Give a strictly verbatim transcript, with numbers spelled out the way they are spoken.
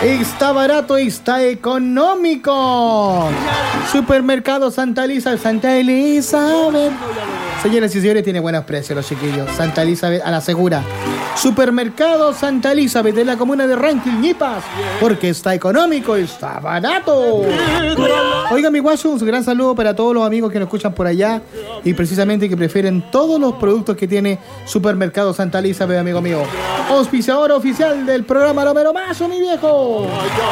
Está barato y está económico. Supermercado Santa Elizabeth. Santa Elizabeth. Señoras y señores, tiene buenos precios los chiquillos. Santa Elizabeth a la segura. Supermercado Santa Elizabeth de la comuna de Ranquil, Ñipas. Porque está económico y está barato. Oiga, mi guacho, un gran saludo para todos los amigos que nos escuchan por allá y precisamente que prefieren todos los productos que tiene Supermercado Santa Elizabeth, amigo mío. Auspiciador oficial del programa Lo Mero Mazo, mi viejo.